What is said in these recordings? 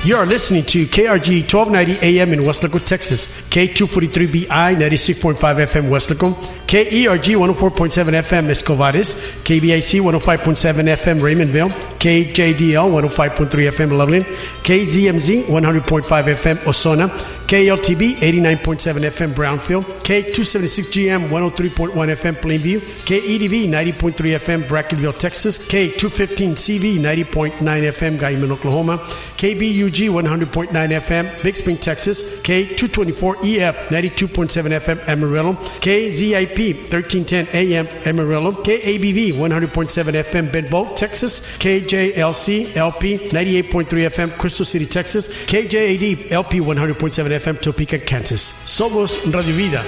You are listening to KRG 1290 AM in Westlaco, Texas, K243BI 96.5 FM Westlaco, KERG 104.7 FM Escovares, KBIC 105.7 FM Raymondville, KJDL 105.3 FM Loveland, KZMZ 100.5 FM Osona, KLTB 89.7 FM Brownfield, K276GM 103.1 FM Plainview, KEDV 90.3 FM Brackenville, Texas, K215CV 90.9 FM Guyman, Oklahoma, KBUG 100.9 FM Big Spring, Texas, K224EF 92.7 FM Amarillo, KZIP 1310 AM Amarillo, KABV 100.7 FM Benbow, Texas, KJLC LP 98.3 FM Crystal City, Texas, KJAD LP 100.7 FM Topeka, Kansas. Somos Radio Vida.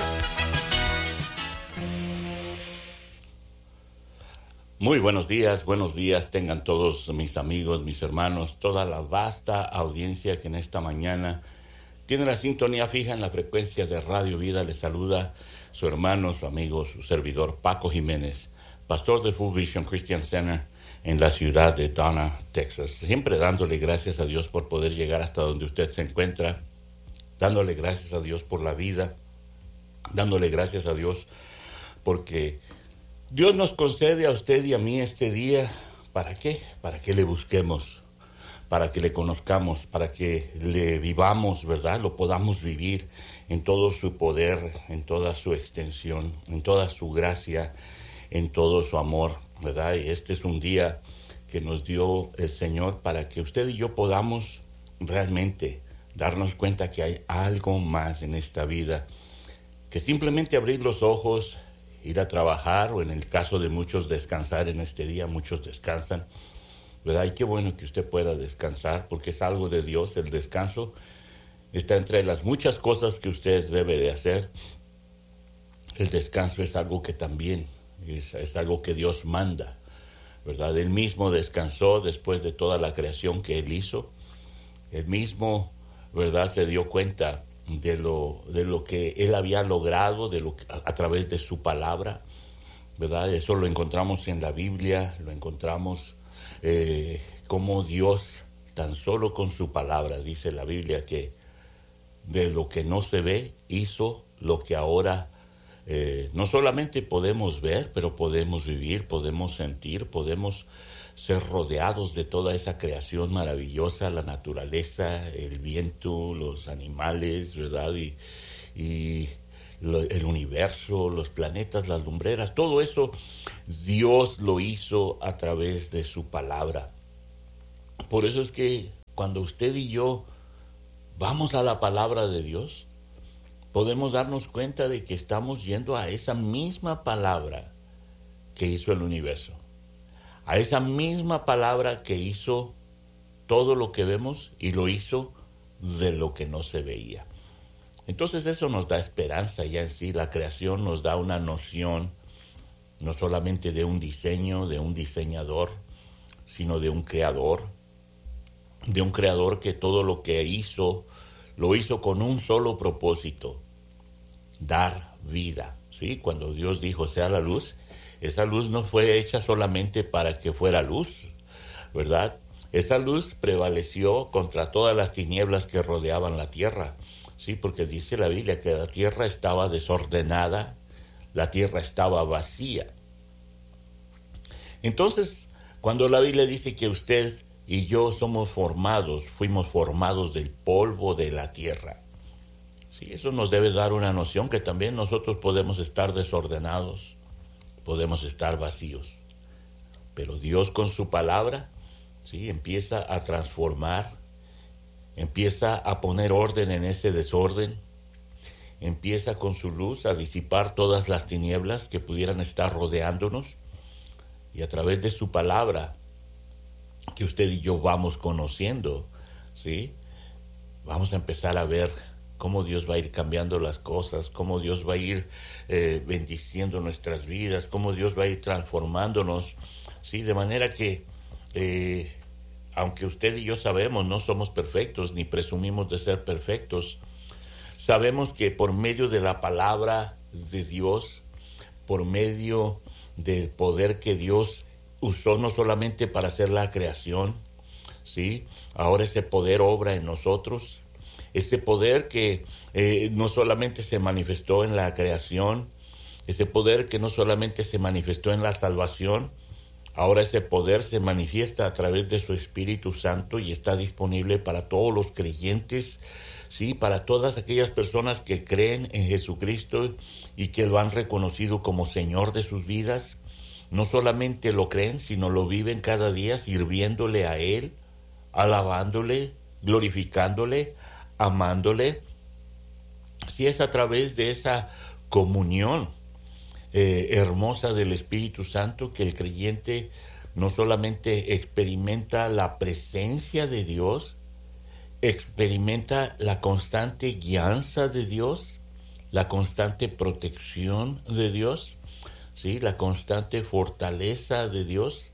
Muy buenos días tengan todos mis amigos, mis hermanos, toda la vasta audiencia que en esta mañana tiene la sintonía fija en la frecuencia de Radio Vida. Les saluda su hermano, su amigo, su servidor Paco Jiménez, pastor de Full Vision Christian Center en la ciudad de Donna, Texas. Siempre dándole gracias a Dios por poder llegar hasta donde usted se encuentra, dándole gracias a Dios por la vida, dándole gracias a Dios porque Dios nos concede a usted y a mí este día. ¿Para qué? Para que le busquemos, para que le conozcamos, para que le vivamos, ¿verdad? Lo podamos vivir en todo su poder, en toda su extensión, en toda su gracia, en todo su amor, ¿verdad? Y este es un día que nos dio el Señor para que usted y yo podamos realmente darnos cuenta que hay algo más en esta vida que simplemente abrir los ojos, ir a trabajar, o en el caso de muchos descansar en este día. Muchos descansan, ¿verdad? Y qué bueno que usted pueda descansar, porque es algo de Dios. El descanso está entre las muchas cosas que usted debe de hacer. El descanso es algo que también es algo que Dios manda, ¿verdad? Él mismo descansó después de toda la creación que Él hizo. Él mismo, ¿verdad?, se dio cuenta de lo que Él había logrado a través de su palabra, ¿verdad? Eso lo encontramos en la Biblia, lo encontramos como Dios, tan solo con su palabra, dice la Biblia, que de lo que no se ve, hizo lo que ahora no solamente podemos ver, pero podemos vivir, podemos sentir, podemos ser rodeados de toda esa creación maravillosa, la naturaleza, el viento, los animales, ¿verdad? Y el universo, los planetas, las lumbreras, todo eso Dios lo hizo a través de su palabra. Por eso es que cuando usted y yo vamos a la palabra de Dios, podemos darnos cuenta de que estamos yendo a esa misma palabra que hizo el universo, a esa misma palabra que hizo todo lo que vemos y lo hizo de lo que no se veía. Entonces eso nos da esperanza ya en sí. La creación nos da una noción, no solamente de un diseño, de un diseñador, sino de un creador que todo lo que hizo, lo hizo con un solo propósito: dar vida, ¿sí? Cuando Dios dijo sea la luz, esa luz no fue hecha solamente para que fuera luz, ¿verdad? Esa luz prevaleció contra todas las tinieblas que rodeaban la tierra, ¿sí? Porque dice la Biblia que la tierra estaba desordenada, la tierra estaba vacía. Entonces, cuando la Biblia dice que usted y yo fuimos formados del polvo de la tierra, sí, eso nos debe dar una noción que también nosotros podemos estar desordenados, podemos estar vacíos, pero Dios con su palabra, sí, empieza a transformar, empieza a poner orden en ese desorden, empieza con su luz a disipar todas las tinieblas que pudieran estar rodeándonos, y a través de su palabra que usted y yo vamos conociendo, sí, vamos a empezar a ver cómo Dios va a ir cambiando las cosas, cómo Dios va a ir bendiciendo nuestras vidas, cómo Dios va a ir transformándonos, ¿sí? De manera que, aunque usted y yo sabemos, no somos perfectos, ni presumimos de ser perfectos, sabemos que por medio de la palabra de Dios, por medio del poder que Dios usó no solamente para hacer la creación, ¿sí? Ahora ese poder obra en nosotros, ese poder que no solamente se manifestó en la creación, ese poder que no solamente se manifestó en la salvación, ahora ese poder se manifiesta a través de su Espíritu Santo y está disponible para todos los creyentes, sí, para todas aquellas personas que creen en Jesucristo y que lo han reconocido como Señor de sus vidas. No solamente lo creen, sino lo viven cada día sirviéndole a Él, alabándole, glorificándole, amándole. Si es a través de esa comunión hermosa del Espíritu Santo que el creyente no solamente experimenta la presencia de Dios, experimenta la constante guianza de Dios, la constante protección de Dios, ¿sí? La constante fortaleza de Dios,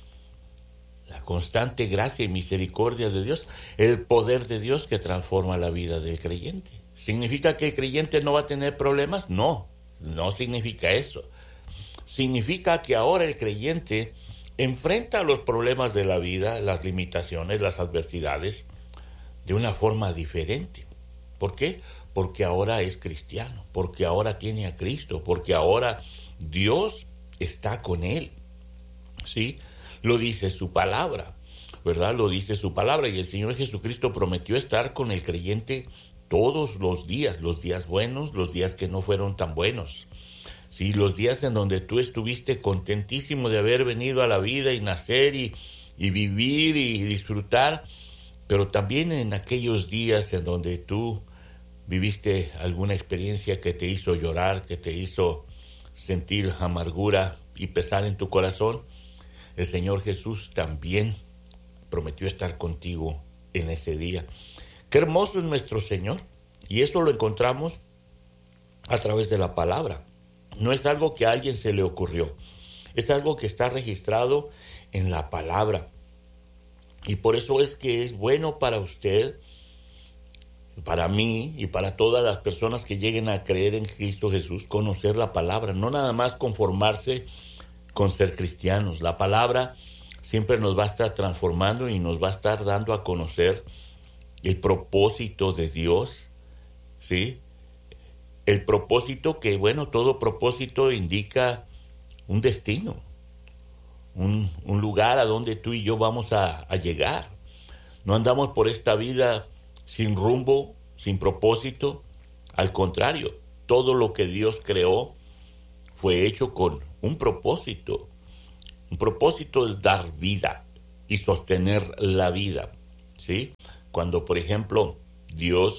la constante gracia y misericordia de Dios, el poder de Dios que transforma la vida del creyente. ¿Significa que el creyente no va a tener problemas? No, no significa eso. Significa que ahora el creyente enfrenta los problemas de la vida, las limitaciones, las adversidades, de una forma diferente. ¿Por qué? Porque ahora es cristiano, porque ahora tiene a Cristo, porque ahora Dios está con él, ¿sí? Lo dice su palabra, ¿verdad? Lo dice su palabra, y el Señor Jesucristo prometió estar con el creyente todos los días buenos, los días que no fueron tan buenos, ¿sí? Los días en donde tú estuviste contentísimo de haber venido a la vida y nacer y vivir y disfrutar, pero también en aquellos días en donde tú viviste alguna experiencia que te hizo llorar, que te hizo sentir amargura y pesar en tu corazón, el Señor Jesús también prometió estar contigo en ese día. Qué hermoso es nuestro Señor, y eso lo encontramos a través de la palabra. No es algo que a alguien se le ocurrió, es algo que está registrado en la palabra. Y por eso es que es bueno para usted, para mí y para todas las personas que lleguen a creer en Cristo Jesús, conocer la palabra, no nada más conformarse con ser cristianos. La palabra siempre nos va a estar transformando y nos va a estar dando a conocer el propósito de Dios, ¿sí? El propósito que, bueno, todo propósito indica un destino, un lugar a donde tú y yo vamos a llegar. No andamos por esta vida sin rumbo, sin propósito. Al contrario, todo lo que Dios creó fue hecho con un propósito. Un propósito es dar vida y sostener la vida, ¿sí? Cuando, por ejemplo, Dios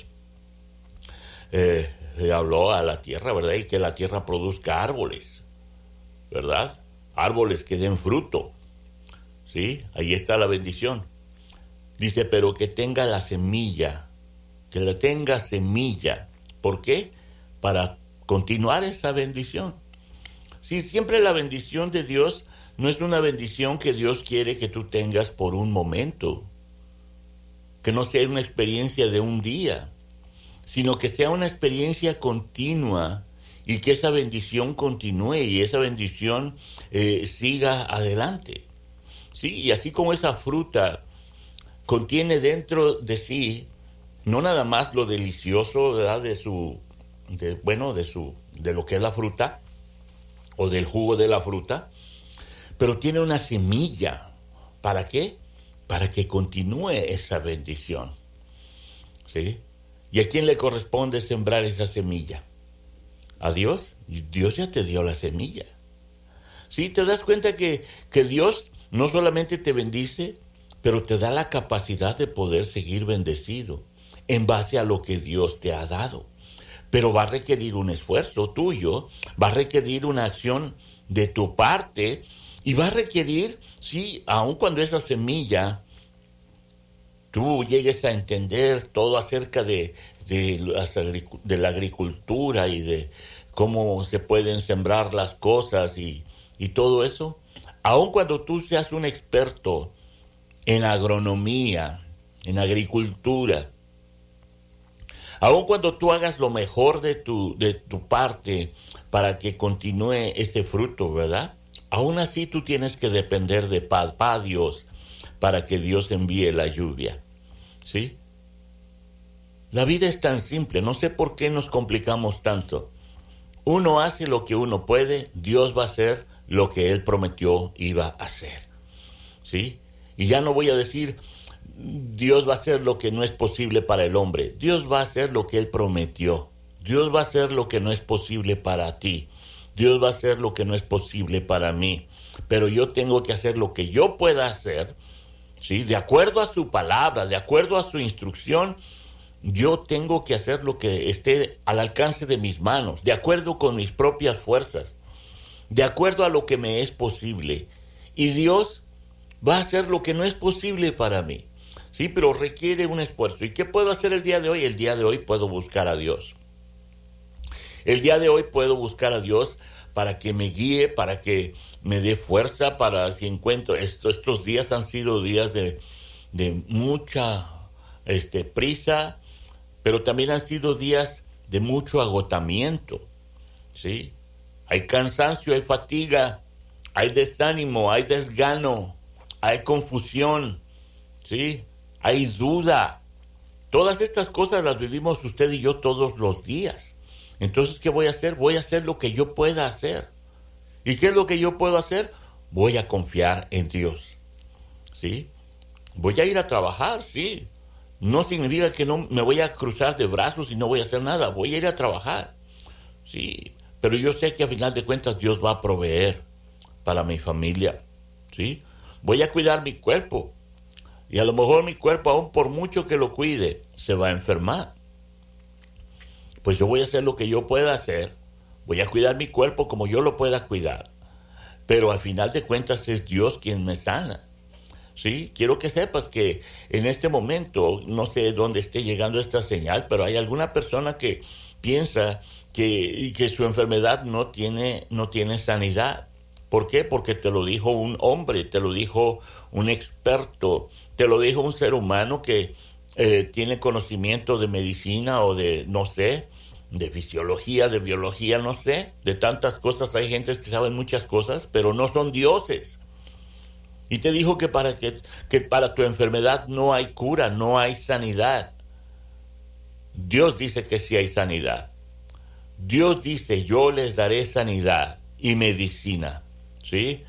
le habló a la tierra, ¿verdad? Y que la tierra produzca árboles, ¿verdad? Árboles que den fruto, ¿sí? Ahí está la bendición. Dice, pero que tenga la semilla, que le tenga semilla. ¿Por qué? Para continuar esa bendición. Sí, siempre la bendición de Dios no es una bendición que Dios quiere que tú tengas por un momento, que no sea una experiencia de un día, sino que sea una experiencia continua y que esa bendición continúe y esa bendición siga adelante. ¿Sí? Y así como esa fruta contiene dentro de sí no nada más lo delicioso, ¿verdad? de lo que es la fruta o del jugo de la fruta, pero tiene una semilla. ¿Para qué? Para que continúe esa bendición, ¿sí? ¿Y a quién le corresponde sembrar esa semilla? ¿A Dios? Dios ya te dio la semilla. ¿Sí? ¿Te das cuenta que Dios no solamente te bendice, pero te da la capacidad de poder seguir bendecido en base a lo que Dios te ha dado? Pero va a requerir un esfuerzo tuyo, va a requerir una acción de tu parte y va a requerir, sí, aun cuando esa semilla tú llegues a entender todo acerca de la agricultura y de cómo se pueden sembrar las cosas y todo eso, aun cuando tú seas un experto en agronomía, en agricultura, aun cuando tú hagas lo mejor de tu parte para que continúe ese fruto, ¿verdad? Aún así tú tienes que depender de Papá Dios para que Dios envíe la lluvia. ¿Sí? La vida es tan simple, no sé por qué nos complicamos tanto. Uno hace lo que uno puede, Dios va a hacer lo que Él prometió iba a hacer. ¿Sí? Y ya no voy a decir, Dios va a hacer lo que no es posible para el hombre. Dios va a hacer lo que Él prometió. Dios va a hacer lo que no es posible para ti. Dios va a hacer lo que no es posible para mí. Pero yo tengo que hacer lo que yo pueda hacer, ¿sí? De acuerdo a su palabra, de acuerdo a su instrucción. Yo tengo que hacer lo que esté al alcance de mis manos, de acuerdo con mis propias fuerzas, de acuerdo a lo que me es posible. Y Dios va a hacer lo que no es posible para mí. Sí, pero requiere un esfuerzo. ¿Y qué puedo hacer el día de hoy? El día de hoy puedo buscar a Dios. El día de hoy puedo buscar a Dios para que me guíe, para que me dé fuerza, para si encuentro. Estos días han sido días de mucha prisa, pero también han sido días de mucho agotamiento, ¿sí? Hay cansancio, hay fatiga, hay desánimo, hay desgano, hay confusión, ¿sí? Hay duda. Todas estas cosas las vivimos usted y yo todos los días. Entonces, ¿qué voy a hacer? Voy a hacer lo que yo pueda hacer. ¿Y qué es lo que yo puedo hacer? Voy a confiar en Dios, ¿sí? Voy a ir a trabajar, sí. No significa que no me voy a cruzar de brazos y no voy a hacer nada. Voy a ir a trabajar, sí. Pero yo sé que a final de cuentas Dios va a proveer para mi familia, ¿sí? Voy a cuidar mi cuerpo. Y a lo mejor mi cuerpo, aún por mucho que lo cuide, se va a enfermar. Pues yo voy a hacer lo que yo pueda hacer. Voy a cuidar mi cuerpo como yo lo pueda cuidar. Pero al final de cuentas es Dios quien me sana. Sí, quiero que sepas que en este momento, no sé dónde esté llegando esta señal, pero hay alguna persona que piensa que su enfermedad no tiene sanidad. ¿Por qué? Porque te lo dijo un hombre, te lo dijo un experto, te lo dijo un ser humano que tiene conocimiento de medicina o de, no sé, de fisiología, de biología, no sé, de tantas cosas. Hay gentes que saben muchas cosas, pero no son dioses. Y te dijo que para tu enfermedad no hay cura, no hay sanidad. Dios dice que sí hay sanidad. Dios dice, yo les daré sanidad y medicina, ¿sí?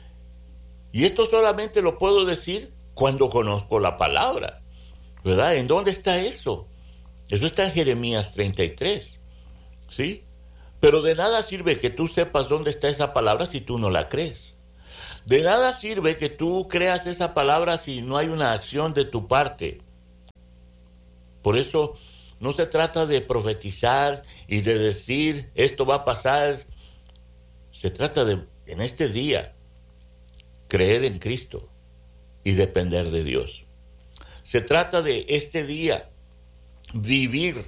Y esto solamente lo puedo decir cuando conozco la palabra, ¿verdad? ¿En dónde está eso? Eso está en Jeremías 33, ¿sí? Pero de nada sirve que tú sepas dónde está esa palabra si tú no la crees. De nada sirve que tú creas esa palabra si no hay una acción de tu parte. Por eso no se trata de profetizar y de decir esto va a pasar. Se trata de, en este día, creer en Cristo y depender de Dios. Se trata de este día vivir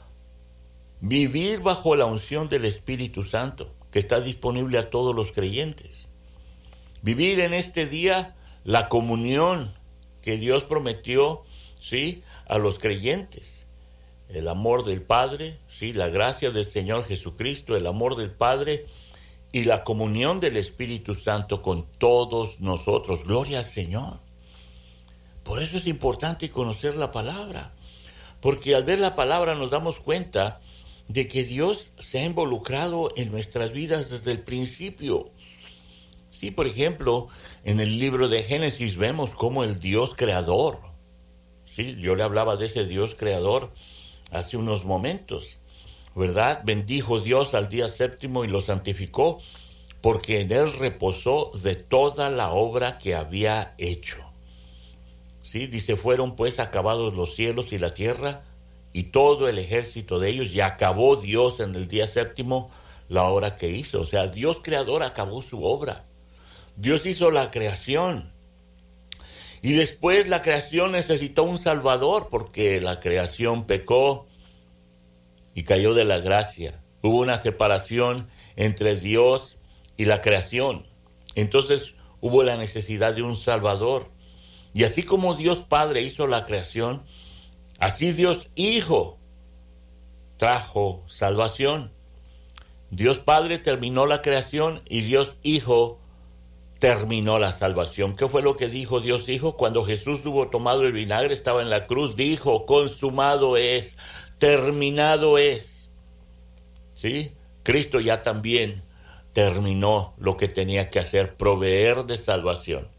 bajo la unción del Espíritu Santo, que está disponible a todos los creyentes. Vivir en este día la comunión que Dios prometió, ¿sí?, a los creyentes. El amor del Padre, ¿sí?, la gracia del Señor Jesucristo, el amor del Padre y la comunión del Espíritu Santo con todos nosotros. Gloria al Señor. Por eso es importante conocer la palabra, porque al ver la palabra nos damos cuenta de que Dios se ha involucrado en nuestras vidas desde el principio. Sí, por ejemplo, en el libro de Génesis vemos cómo el Dios creador, sí, yo le hablaba de ese Dios creador hace unos momentos, ¿verdad? Bendijo Dios al día séptimo y lo santificó, porque en él reposó de toda la obra que había hecho. Sí, dice, fueron pues acabados los cielos y la tierra y todo el ejército de ellos, y acabó Dios en el día séptimo la obra que hizo. O sea, Dios creador acabó su obra. Dios hizo la creación. Y después la creación necesitó un salvador porque la creación pecó y cayó de la gracia. Hubo una separación entre Dios y la creación. Entonces hubo la necesidad de un salvador. Y así como Dios Padre hizo la creación, así Dios Hijo trajo salvación. Dios Padre terminó la creación y Dios Hijo terminó la salvación. ¿Qué fue lo que dijo Dios Hijo? Cuando Jesús hubo tomado el vinagre, estaba en la cruz, dijo, consumado es, terminado es. ¿Sí? Cristo ya también terminó lo que tenía que hacer, proveer de salvación.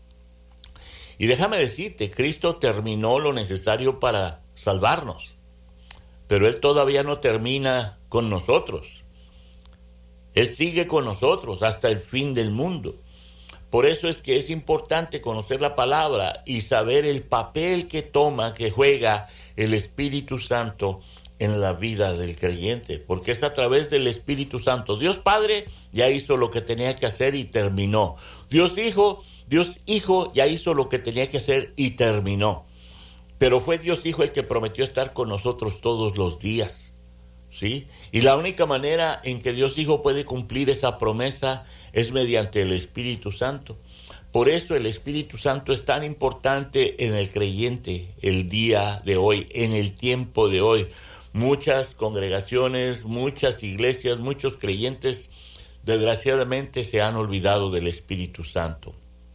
Y déjame decirte, Cristo terminó lo necesario para salvarnos, pero Él todavía no termina con nosotros. Él sigue con nosotros hasta el fin del mundo. Por eso es que es importante conocer la palabra y saber el papel que toma, que juega el Espíritu Santo en la vida del creyente, porque es a través del Espíritu Santo. Dios Padre ya hizo lo que tenía que hacer y terminó. Dios Hijo ya hizo lo que tenía que hacer y terminó. Pero fue Dios Hijo el que prometió estar con nosotros todos los días, ¿sí? Y la única manera en que Dios Hijo puede cumplir esa promesa es mediante el Espíritu Santo. Por eso el Espíritu Santo es tan importante en el creyente el día de hoy, en el tiempo de hoy. Muchas congregaciones, muchas iglesias, muchos creyentes, desgraciadamente se han olvidado del Espíritu Santo.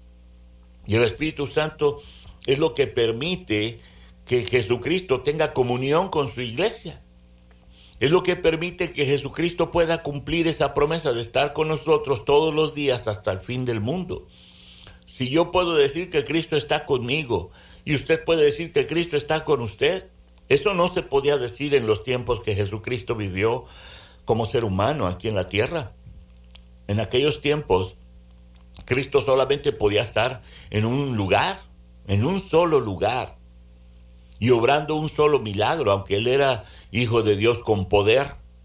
Y el Espíritu Santo es lo que permite que Jesucristo tenga comunión con su iglesia. Es lo que permite que Jesucristo pueda cumplir esa promesa de estar con nosotros todos los días hasta el fin del mundo. Si yo puedo decir que Cristo está conmigo y usted puede decir que Cristo está con usted, eso no se podía decir en los tiempos que Jesucristo vivió como ser humano aquí en la tierra. En aquellos tiempos, Cristo solamente podía estar en un lugar, en un solo lugar, y obrando un solo milagro, aunque Él era Hijo de Dios con poder.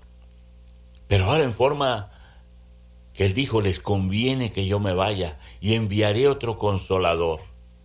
Pero ahora en forma que Él dijo, les conviene que yo me vaya y enviaré otro consolador.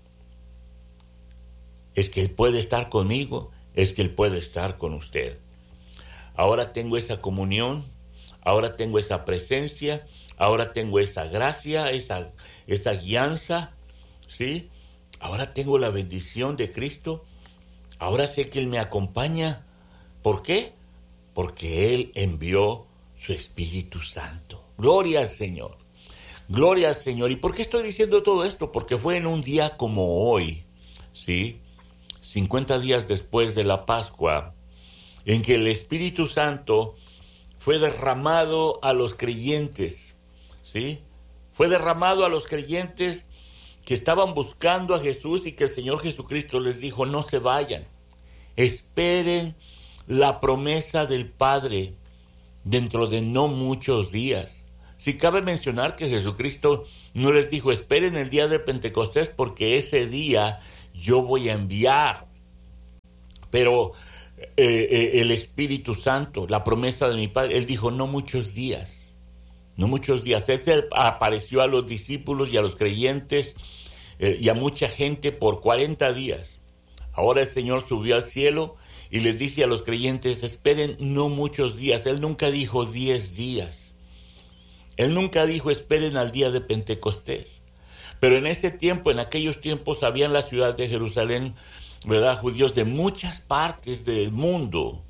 Es que Él puede estar conmigo, es que Él puede estar con usted. Ahora tengo esa comunión, ahora tengo esa presencia, ahora tengo esa gracia, esa guianza, ¿sí? Ahora tengo la bendición de Cristo, ahora sé que Él me acompaña. ¿Por qué? Porque Él envió su Espíritu Santo. Gloria al Señor, gloria al Señor. ¿Y por qué estoy diciendo todo esto? Porque fue en un día como hoy, ¿sí? 50 días después de la Pascua, en que el Espíritu Santo fue derramado a los creyentes, ¿sí? Fue derramado a los creyentes que estaban buscando a Jesús y que el Señor Jesucristo les dijo, no se vayan, esperen la promesa del Padre dentro de no muchos días. Si cabe mencionar que Jesucristo no les dijo, esperen el día de Pentecostés porque ese día yo voy a enviar. Pero el Espíritu Santo, la promesa de mi Padre, Él dijo, no muchos días. No muchos días. Ese apareció a los discípulos y a los creyentes y a mucha gente por 40 días. Ahora el Señor subió al cielo y les dice a los creyentes, esperen no muchos días. Él nunca dijo 10 días. Él nunca dijo, esperen al día de Pentecostés. Pero en ese tiempo, en aquellos tiempos, había en la ciudad de Jerusalén, ¿verdad?, judíos de muchas partes del mundo.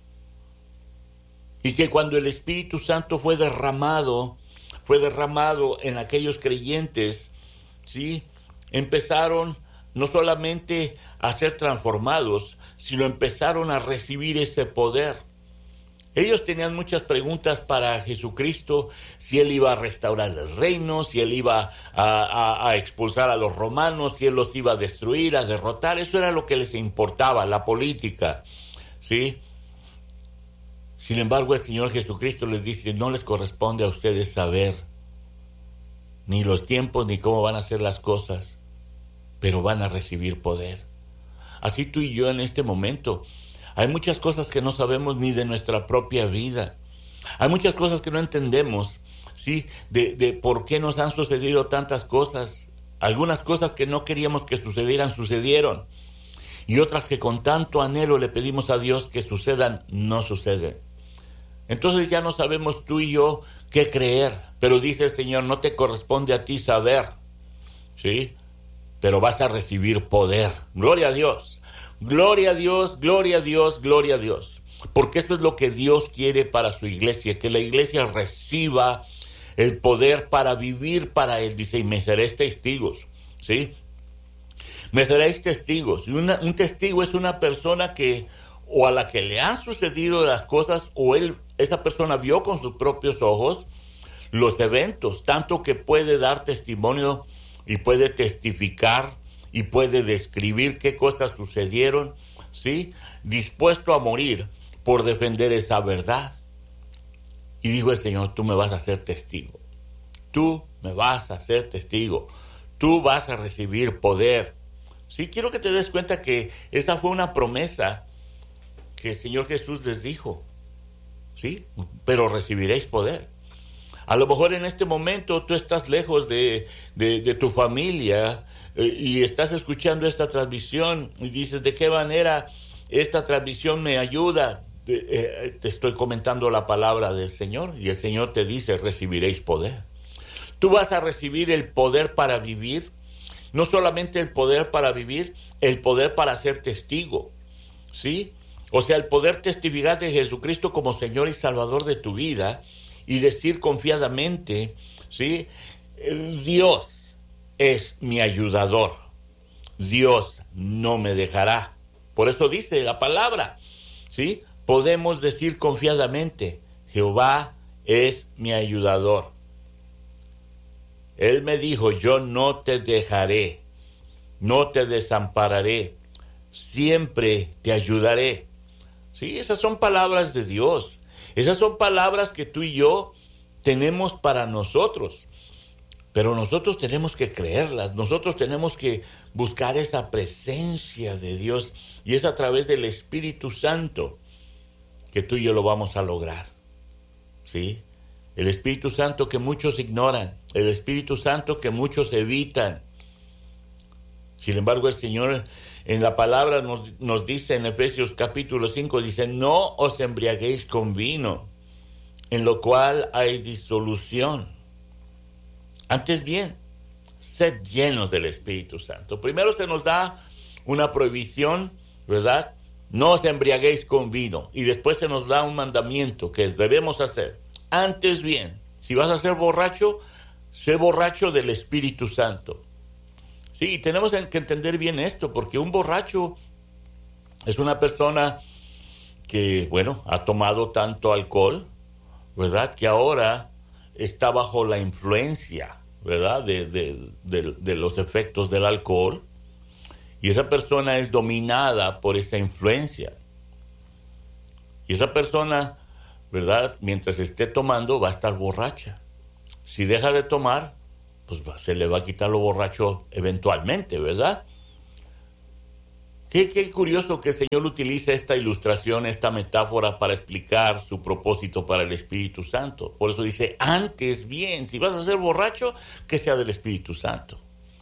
Y que cuando el Espíritu Santo fue derramado en aquellos creyentes, ¿sí? Empezaron no solamente a ser transformados, sino empezaron a recibir ese poder. Ellos tenían muchas preguntas para Jesucristo, si Él iba a restaurar el reino, si Él iba a expulsar a los romanos, si Él los iba a destruir, a derrotar. Eso era lo que les importaba, la política, ¿sí? Sin embargo, el Señor Jesucristo les dice, no les corresponde a ustedes saber ni los tiempos ni cómo van a ser las cosas, pero van a recibir poder. Así tú y yo en este momento, hay muchas cosas que no sabemos ni de nuestra propia vida. Hay muchas cosas que no entendemos, ¿sí? De por qué nos han sucedido tantas cosas. Algunas cosas que no queríamos que sucedieran, sucedieron. Y otras que con tanto anhelo le pedimos a Dios que sucedan, no suceden. Entonces ya no sabemos tú y yo qué creer. Pero dice el Señor, no te corresponde a ti saber, ¿sí? Pero vas a recibir poder. Gloria a Dios. Gloria a Dios, gloria a Dios, gloria a Dios. Porque esto es lo que Dios quiere para su iglesia, que la iglesia reciba el poder para vivir para Él. Dice, y me seréis testigos, ¿sí? Me seréis testigos. Y un testigo es una persona que, o a la que le han sucedido las cosas, o esa persona vio con sus propios ojos los eventos, tanto que puede dar testimonio y puede testificar y puede describir qué cosas sucedieron, ¿sí? Dispuesto a morir por defender esa verdad. Y dijo el Señor, tú me vas a ser testigo. Tú me vas a ser testigo. Tú vas a recibir poder. Sí, quiero que te des cuenta que esa fue una promesa que el Señor Jesús les dijo. Sí, pero recibiréis poder. A lo mejor en este momento tú estás lejos de tu familia y estás escuchando esta transmisión y dices, ¿de qué manera esta transmisión me ayuda? Te estoy comentando la palabra del Señor y el Señor te dice, recibiréis poder. Tú vas a recibir el poder para vivir, no solamente el poder para vivir, el poder para ser testigo, ¿sí? O sea, el poder testificar de Jesucristo como Señor y Salvador de tu vida y decir confiadamente, ¿sí? Dios es mi ayudador. Dios no me dejará. Por eso dice la palabra, ¿sí? Podemos decir confiadamente, Jehová es mi ayudador. Él me dijo, yo no te dejaré, no te desampararé, siempre te ayudaré. Sí, esas son palabras de Dios. Esas son palabras que tú y yo tenemos para nosotros. Pero nosotros tenemos que creerlas, nosotros tenemos que buscar esa presencia de Dios. Y es a través del Espíritu Santo que tú y yo lo vamos a lograr. ¿Sí? El Espíritu Santo que muchos ignoran, el Espíritu Santo que muchos evitan. Sin embargo, el Señor en la palabra nos dice en Efesios capítulo 5, dice, no os embriaguéis con vino, en lo cual hay disolución. Antes bien, sed llenos del Espíritu Santo. Primero se nos da una prohibición, ¿verdad? No os embriaguéis con vino. Y después se nos da un mandamiento que debemos hacer. Antes bien, si vas a ser borracho, sé borracho del Espíritu Santo. Sí, tenemos que entender bien esto, porque un borracho es una persona que, bueno, ha tomado tanto alcohol, ¿verdad? Que ahora está bajo la influencia, ¿verdad? De los efectos del alcohol. Y esa persona es dominada por esa influencia. Y esa persona, ¿verdad? Mientras esté tomando, va a estar borracha. Si deja de tomar, pues se le va a quitar lo borracho eventualmente, ¿verdad? Qué curioso que el Señor utiliza esta ilustración, esta metáfora para explicar su propósito para el Espíritu Santo. Por eso dice, antes bien, si vas a ser borracho, que sea del Espíritu Santo.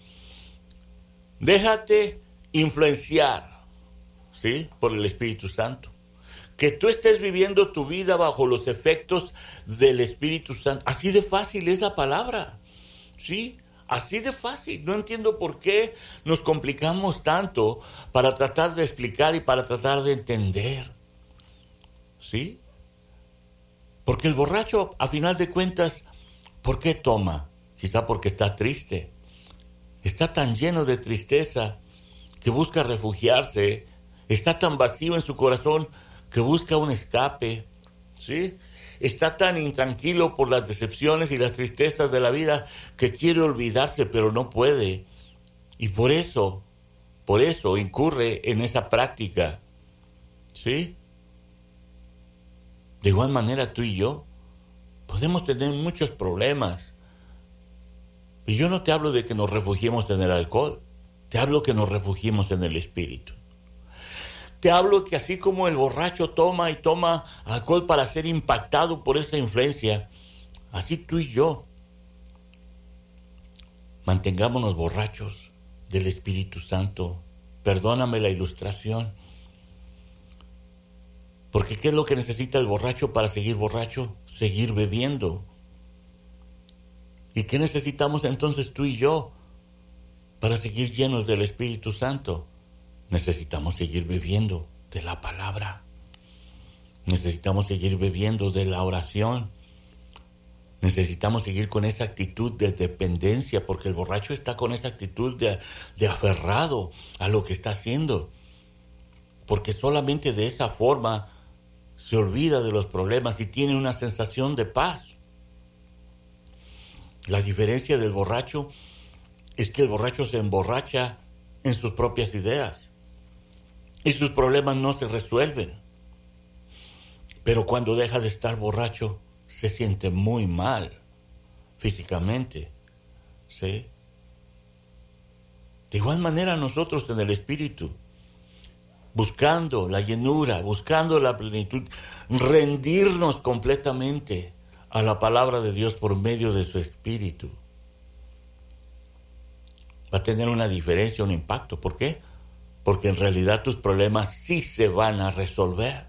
Déjate influenciar, ¿sí? Por el Espíritu Santo. Que tú estés viviendo tu vida bajo los efectos del Espíritu Santo. Así de fácil es la palabra. Sí, así de fácil. No entiendo por qué nos complicamos tanto para tratar de explicar y para tratar de entender. ¿Sí? Porque el borracho, a final de cuentas, ¿por qué toma? Quizá porque está triste. Está tan lleno de tristeza que busca refugiarse. Está tan vacío en su corazón que busca un escape. ¿Sí? Está tan intranquilo por las decepciones y las tristezas de la vida que quiere olvidarse, pero no puede. Y por eso incurre en esa práctica. ¿Sí? De igual manera tú y yo podemos tener muchos problemas. Y yo no te hablo de que nos refugiemos en el alcohol, te hablo que nos refugiemos en el Espíritu. Te hablo que así como el borracho toma y toma alcohol para ser impactado por esa influencia, así tú y yo mantengámonos borrachos del Espíritu Santo. Perdóname la ilustración. Porque ¿qué es lo que necesita el borracho para seguir borracho? Seguir bebiendo. ¿Y qué necesitamos entonces tú y yo para seguir llenos del Espíritu Santo? Necesitamos seguir bebiendo de la palabra. Necesitamos seguir bebiendo de la oración. Necesitamos seguir con esa actitud de dependencia, porque el borracho está con esa actitud de aferrado a lo que está haciendo. Porque solamente de esa forma se olvida de los problemas y tiene una sensación de paz. La diferencia del borracho es que el borracho se emborracha en sus propias ideas y sus problemas no se resuelven. Pero cuando deja de estar borracho, se siente muy mal físicamente, ¿sí? De igual manera nosotros en el Espíritu, buscando la llenura, buscando la plenitud, rendirnos completamente a la palabra de Dios por medio de su Espíritu, va a tener una diferencia, un impacto. ¿Por qué? Porque en realidad tus problemas sí se van a resolver.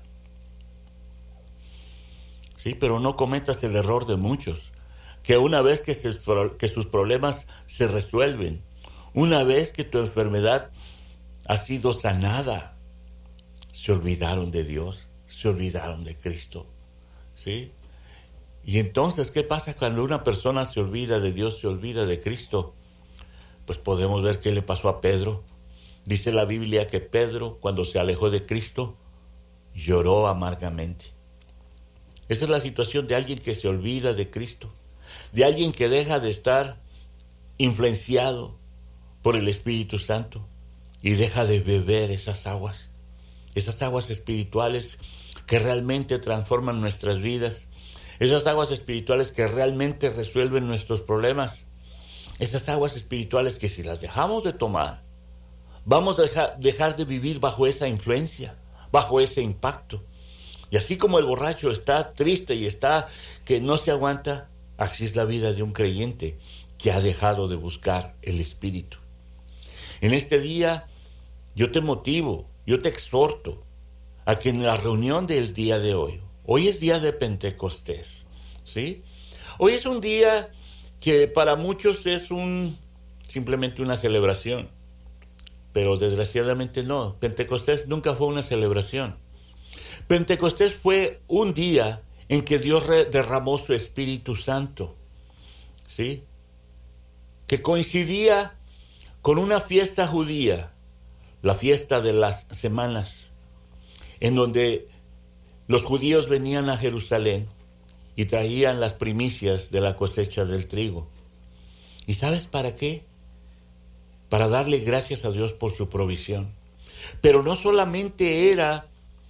Sí, pero no cometas el error de muchos, que una vez que sus problemas se resuelven, una vez que tu enfermedad ha sido sanada, se olvidaron de Dios, se olvidaron de Cristo, ¿sí? Y entonces, ¿qué pasa cuando una persona se olvida de Dios, se olvida de Cristo? Pues podemos ver qué le pasó a Pedro. Dice la Biblia que Pedro, cuando se alejó de Cristo, lloró amargamente. Esa es la situación de alguien que se olvida de Cristo, de alguien que deja de estar influenciado por el Espíritu Santo y deja de beber esas aguas espirituales que realmente transforman nuestras vidas, esas aguas espirituales que realmente resuelven nuestros problemas, esas aguas espirituales que si las dejamos de tomar, vamos a dejar de vivir bajo esa influencia, bajo ese impacto. Y así como el borracho está triste y está que no se aguanta, así es la vida de un creyente que ha dejado de buscar el Espíritu. En este día yo te motivo, yo te exhorto a que en la reunión del día de hoy es día de Pentecostés, ¿sí? Hoy es un día que para muchos es simplemente una celebración, pero desgraciadamente no. Pentecostés nunca fue una celebración. Pentecostés fue un día en que Dios derramó su Espíritu Santo, ¿sí? Que coincidía con una fiesta judía, la fiesta de las semanas, en donde los judíos venían a Jerusalén y traían las primicias de la cosecha del trigo. ¿Y sabes para qué? Para darle gracias a Dios por su provisión. Pero no solamente era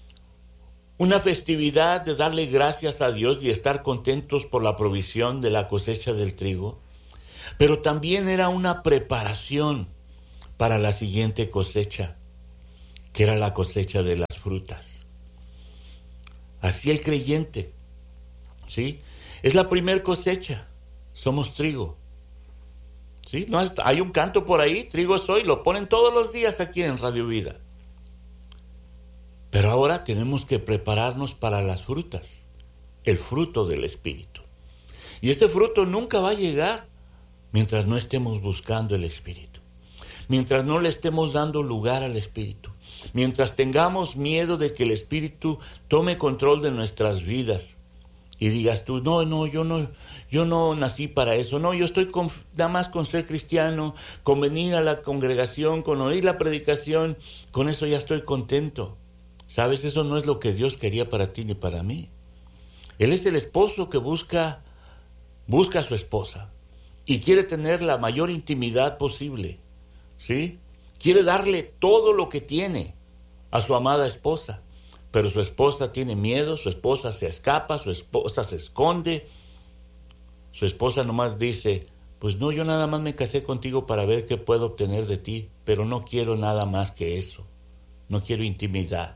una festividad de darle gracias a Dios y estar contentos por la provisión de la cosecha del trigo, pero también era una preparación para la siguiente cosecha, que era la cosecha de las frutas. Así el creyente, ¿sí? Es la primer cosecha, somos trigo. ¿Sí? No, hay un canto por ahí, trigo soy, lo ponen todos los días aquí en Radio Vida. Pero ahora tenemos que prepararnos para las frutas, el fruto del Espíritu. Y este fruto nunca va a llegar mientras no estemos buscando el Espíritu, mientras no le estemos dando lugar al Espíritu, mientras tengamos miedo de que el Espíritu tome control de nuestras vidas y digas tú, yo no nací para eso, no, yo estoy nada más con ser cristiano, con venir a la congregación, con oír la predicación, con eso ya estoy contento. ¿Sabes? Eso no es lo que Dios quería para ti ni para mí. Él es el esposo que busca a su esposa y quiere tener la mayor intimidad posible, ¿sí? Quiere darle todo lo que tiene a su amada esposa, pero su esposa tiene miedo, su esposa se escapa, su esposa se esconde, su esposa nomás dice, pues no, yo nada más me casé contigo para ver qué puedo obtener de ti, pero no quiero nada más que eso, no quiero intimidad.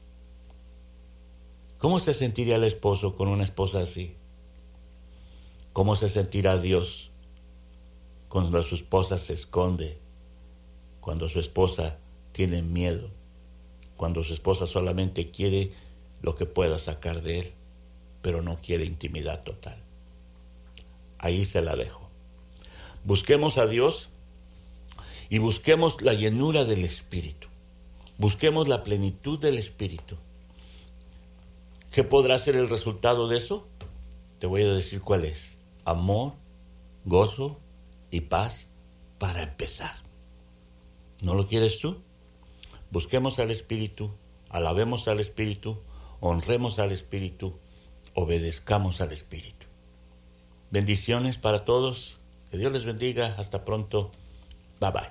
¿Cómo se sentiría el esposo con una esposa así? ¿Cómo se sentirá Dios cuando su esposa se esconde? Cuando su esposa tiene miedo, cuando su esposa solamente quiere lo que pueda sacar de él, pero no quiere intimidad total. Ahí se la dejo. Busquemos a Dios y busquemos la llenura del Espíritu. Busquemos la plenitud del Espíritu. ¿Qué podrá ser el resultado de eso? Te voy a decir cuál es. amor, gozo y paz para empezar. ¿No lo quieres tú? Busquemos al Espíritu, alabemos al Espíritu, honremos al Espíritu, obedezcamos al Espíritu. Bendiciones para todos. Que Dios les bendiga. Hasta pronto. Bye bye.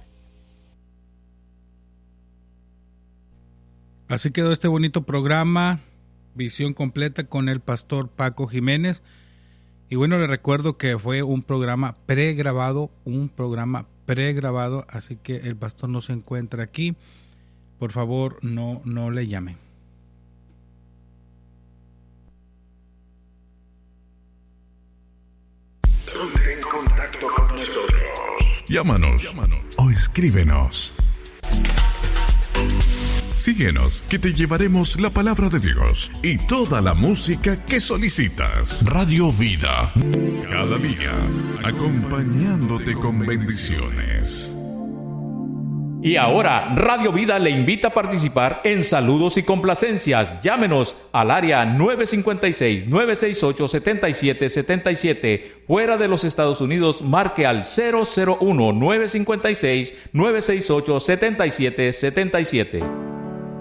Así quedó este bonito programa, Visión Completa, con el pastor Paco Jiménez. Y bueno, les recuerdo que fue un programa pregrabado, así que el pastor no se encuentra aquí. Por favor, no le llamen. Ponte en contacto con nosotros. Llámanos o escríbenos. Síguenos, que te llevaremos la palabra de Dios y toda la música que solicitas. Radio Vida, cada día acompañándote con bendiciones. Y ahora, Radio Vida le invita a participar en saludos y complacencias. Llámenos al área 956-968-7777. Fuera de los Estados Unidos, marque al 001-956-968-7777.